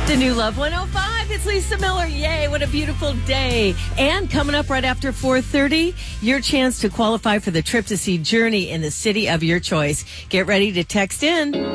The new Love 105. It's Lisa Miller. Yay, what a beautiful day. And coming up right after 4:30, your chance to qualify for the trip to see Journey in the city of your choice. Get ready to text in.